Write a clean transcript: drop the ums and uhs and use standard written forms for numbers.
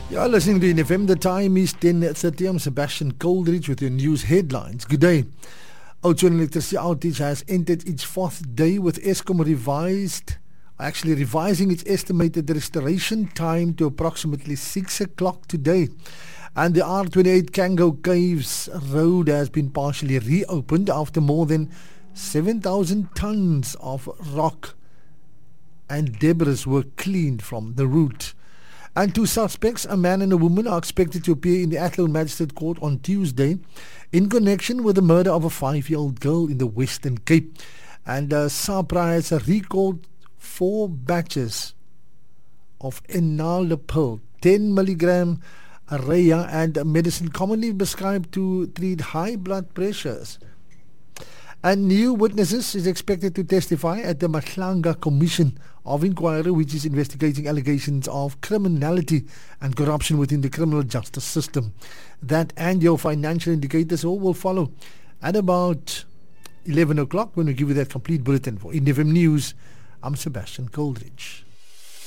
You're listening to NFM. The time is 10:30. I'm Sebastian Coldridge with your news headlines. Good day. Oudtshoorn electricity outage has entered its fourth day with Eskom revising its estimated restoration time to approximately 6 o'clock today. And the R28 Kango Caves Road has been partially reopened after more than 7,000 tons of rock and debris were cleaned from the route. And two suspects, a man and a woman, are expected to appear in the Athlone Magistrate Court on Tuesday in connection with the murder of a 5-year-old girl in the Western Cape. And SAPRA has recalled 4 batches of enalapril, 10 milligram Araya, and a medicine commonly prescribed to treat high blood pressures. And new witnesses is expected to testify at the Mahlanga Commission of Inquiry, which is investigating allegations of criminality and corruption within the criminal justice system. That and your financial indicators all will follow at about 11 o'clock when we give you that complete bulletin. For NFM News, I'm Sebastian Coldridge.